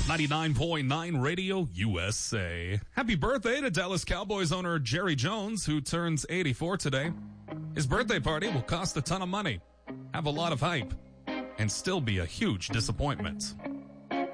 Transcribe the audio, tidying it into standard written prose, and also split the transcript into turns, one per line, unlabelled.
99.9 Radio USA. Happy birthday to Dallas Cowboys owner Jerry Jones, who turns 84 today. His birthday party will cost a ton of money, have a lot of hype, and still be a huge disappointment.